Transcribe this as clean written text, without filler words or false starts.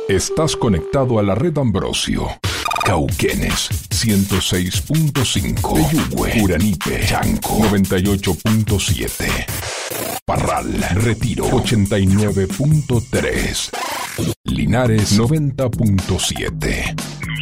Estás conectado a la red Ambrosio. Cauquenes 106.5, Peyúgue, Uranipe, Chanco 98.7, Parral, Retiro 89.3, Linares 90.7.